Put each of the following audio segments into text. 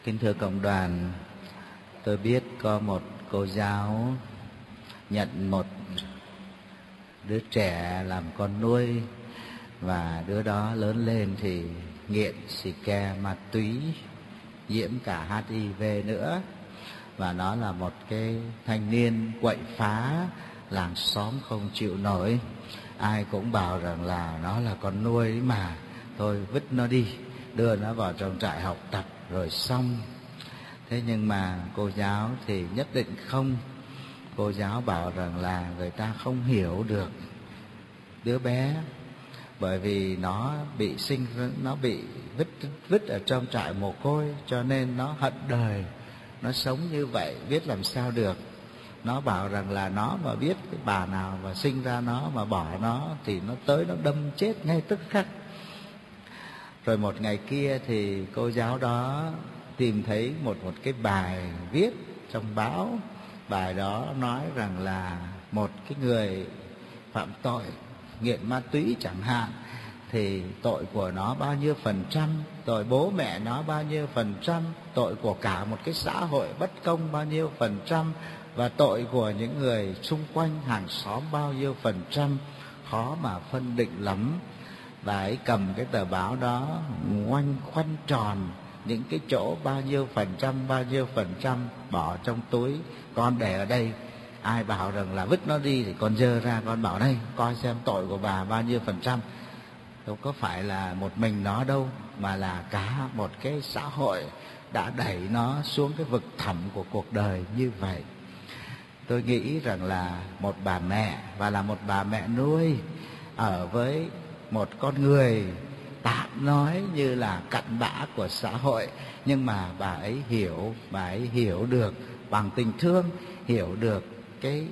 Kính thưa cộng đoàn, tôi biết có một cô giáo nhận một đứa trẻ làm con nuôi, và đứa đó lớn lên thì nghiện xì ke, ma túy, nhiễm cả HIV nữa. Và nó là một cái thanh niên quậy phá, làng xóm không chịu nổi. Ai cũng bảo rằng là nó là con nuôi mà, thôi vứt nó đi, đưa nó vào trong trại học tập rồi xong. Thế nhưng mà cô giáo thì nhất định không. Cô giáo bảo rằng là người ta không hiểu được đứa bé, bởi vì nó bị vứt ở trong trại mồ côi, cho nên nó hận đời, nó sống như vậy, biết làm sao được. Nó bảo rằng là nó mà biết cái bà nào mà sinh ra nó mà bỏ nó thì nó tới nó đâm chết ngay tức khắc. Rồi một ngày kia thì cô giáo đó tìm thấy một cái bài viết trong báo. Bài đó nói rằng là một cái người phạm tội nghiện ma túy chẳng hạn, thì tội của nó bao nhiêu %, tội bố mẹ nó bao nhiêu %, tội của cả một cái xã hội bất công bao nhiêu %, và tội của những người xung quanh hàng xóm bao nhiêu %, khó mà phân định lắm. Và ấy cầm cái tờ báo đó ngoanh khoanh tròn những cái chỗ bao nhiêu %, bỏ trong túi. Con để ở đây, ai bảo rằng là vứt nó đi thì con dơ ra, con bảo đây, coi xem tội của bà bao nhiêu %. Đâu có phải là một mình nó đâu, mà là cả một cái xã hội đã đẩy nó xuống cái vực thẳm của cuộc đời như vậy. Tôi nghĩ rằng là một bà mẹ, và là một bà mẹ nuôi, ở với một con người tạm nói như là cặn bã của xã hội, nhưng mà bà ấy hiểu được bằng tình thương, hiểu được cái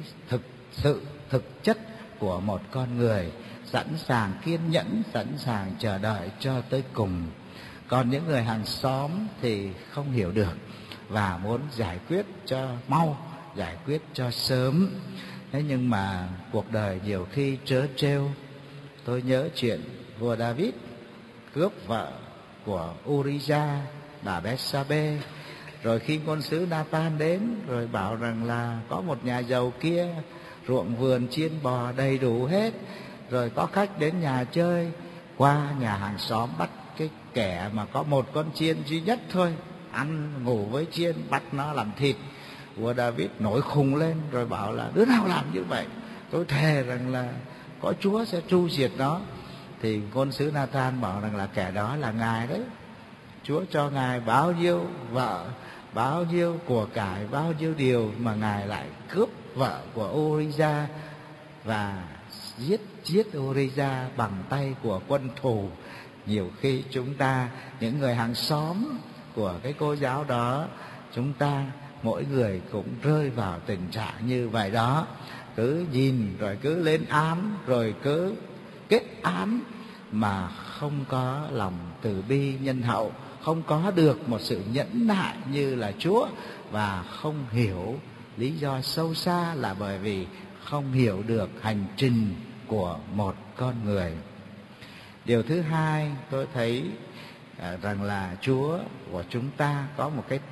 thực chất của một con người, sẵn sàng kiên nhẫn, sẵn sàng chờ đợi cho tới cùng. Còn những người hàng xóm thì không hiểu được và muốn giải quyết cho mau, giải quyết cho sớm. Thế nhưng mà cuộc đời nhiều khi trớ trêu. Tôi nhớ chuyện vua David cướp vợ của Uriah, bà Bethsabe. Rồi khi ngôn sứ Nathan đến rồi bảo rằng là có một nhà giàu kia, ruộng vườn chiên bò đầy đủ hết, rồi có khách đến nhà chơi, qua nhà hàng xóm bắt cái kẻ mà có một con chiên duy nhất thôi, ăn ngủ với chiên, bắt nó làm thịt. Vua David nổi khùng lên rồi bảo là đứa nào làm như vậy, tôi thề rằng là có Chúa sẽ tru diệt nó. Thì ngôn sứ Nathan bảo rằng là kẻ đó là ngài đấy. Chúa cho ngài bao nhiêu vợ, bao nhiêu của cải, bao nhiêu điều, mà ngài lại cướp vợ của Uriah và giết Uriah bằng tay của quân thù. Nhiều khi chúng ta, những người hàng xóm của cái cô giáo đó, chúng ta mỗi người cũng rơi vào tình trạng như vậy đó. Cứ nhìn rồi cứ lên án, rồi cứ kết án, mà không có lòng từ bi nhân hậu, không có được một sự nhẫn nại như là Chúa, và không hiểu lý do sâu xa là bởi vì không hiểu được hành trình của một con người. Điều thứ hai, tôi thấy rằng là Chúa của chúng ta có một cái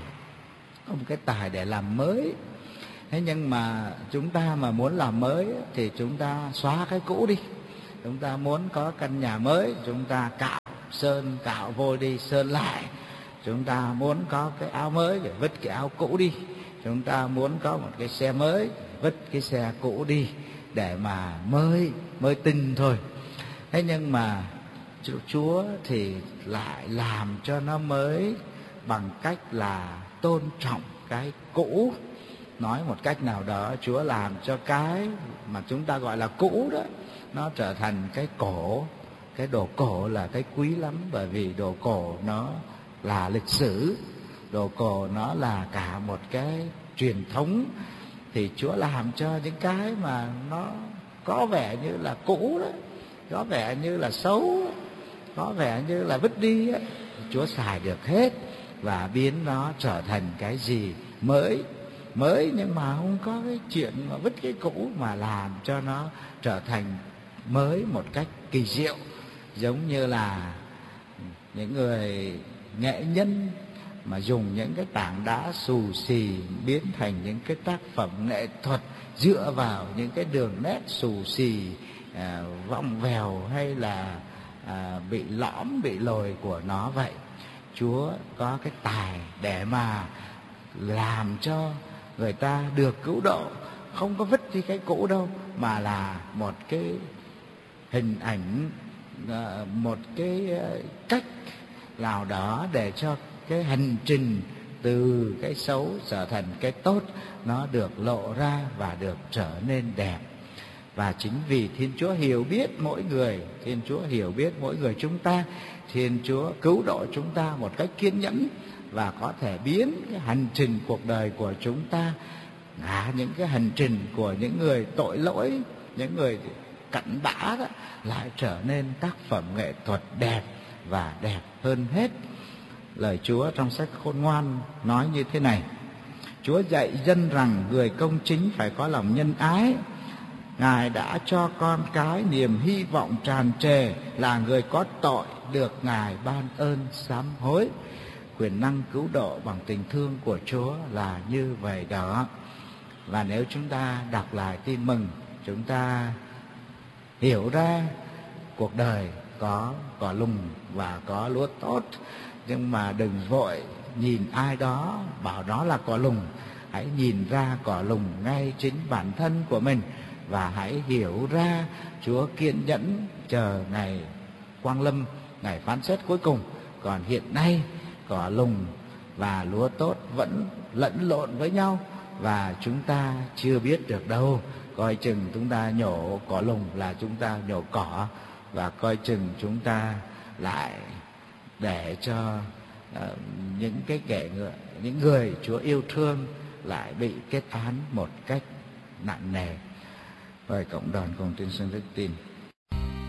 tài để làm mới. Thế nhưng mà chúng ta mà muốn làm mới thì chúng ta xóa cái cũ đi. Chúng ta muốn có căn nhà mới, chúng ta cạo vôi đi, sơn lại. Chúng ta muốn có cái áo mới để vứt cái áo cũ đi. Chúng ta muốn có một cái xe mới, vứt cái xe cũ đi, để mà mới tinh thôi. Thế nhưng mà Chúa thì lại làm cho nó mới bằng cách là tôn trọng cái cũ. Nói một cách nào đó, Chúa làm cho cái mà chúng ta gọi là cũ đó, nó trở thành cái cổ. Cái đồ cổ là cái quý lắm, bởi vì đồ cổ nó là lịch sử, đồ cổ nó là cả một cái truyền thống. Thì Chúa làm cho những cái mà nó có vẻ như là cũ đó, có vẻ như là xấu, có vẻ như là vứt đi ấy, Chúa xài được hết và biến nó trở thành cái gì mới. Nhưng mà không có cái chuyện mà vứt cái cũ, mà làm cho nó trở thành mới một cách kỳ diệu. Giống như là những người nghệ nhân mà dùng những cái tảng đá xù xì biến thành những cái tác phẩm nghệ thuật dựa vào những cái đường nét xù xì, vòng vèo hay là bị lõm bị lồi của nó vậy. Chúa có cái tài để mà làm cho người ta được cứu độ, không có vứt đi cái cũ đâu, mà là một cái hình ảnh, một cái cách nào đó để cho cái hành trình từ cái xấu trở thành cái tốt nó được lộ ra và được trở nên đẹp. Và chính vì Thiên Chúa hiểu biết mỗi người, Thiên Chúa hiểu biết mỗi người chúng ta, Thiên Chúa cứu độ chúng ta một cách kiên nhẫn và có thể biến cái hành trình cuộc đời của chúng ta, những cái hành trình của những người tội lỗi, những người cặn bã đó, lại trở nên tác phẩm nghệ thuật đẹp và đẹp hơn hết. Lời Chúa trong sách Khôn Ngoan nói như thế này: Chúa dạy dân rằng người công chính phải có lòng nhân ái. Ngài đã cho con cái niềm hy vọng tràn trề là người có tội được Ngài ban ơn sám hối. Quyền năng cứu độ bằng tình thương của Chúa là như vậy đó. Và nếu chúng ta đọc lại Tin Mừng, chúng ta hiểu ra cuộc đời có cỏ lùng và có lúa tốt, nhưng mà đừng vội nhìn ai đó bảo đó là cỏ lùng. Hãy nhìn ra cỏ lùng ngay chính bản thân của mình, và hãy hiểu ra Chúa kiên nhẫn chờ ngày quang lâm, ngày phán xét cuối cùng. Còn hiện nay cỏ lùng và lúa tốt vẫn lẫn lộn với nhau, và chúng ta chưa biết được đâu. Coi chừng chúng ta nhổ cỏ lùng là chúng ta nhổ cỏ, và coi chừng chúng ta lại để cho những người Chúa yêu thương lại bị kết án một cách nặng nề. Và cộng đoàn cùng tin xưng đức tin.